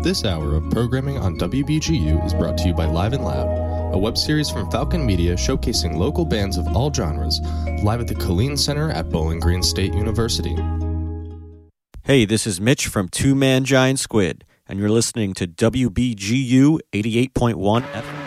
This hour of programming on WBGU is brought to you by Live and Loud, a web series from Falcon Media showcasing local bands of all genres, live at the Killeen Center at Bowling Green State University. Hey, this is Mitch from Two Man Giant Squid, and you're listening to WBGU 88.1 FM.